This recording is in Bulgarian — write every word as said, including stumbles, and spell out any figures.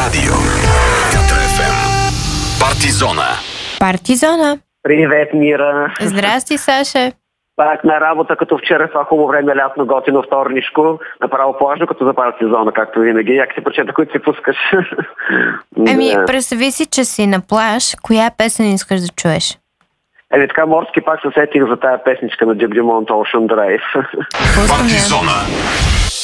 радио Театър еф ем. Партизона. Партизона. Привет, Мира. Здрасти, Саше. Пак на работа, като вчера, това хубаво време, лятно, готино, вторнишко, направо плажно, като за Партизона, както винаги. Як си прочета, които си пускаш. Еми, Да. представи си, че си на плаж. Коя песен искаш да чуеш? Еми така, морски пак се сетих за тая песничка на Джебдимонт Ocean Drive. Пускам я. Партизона.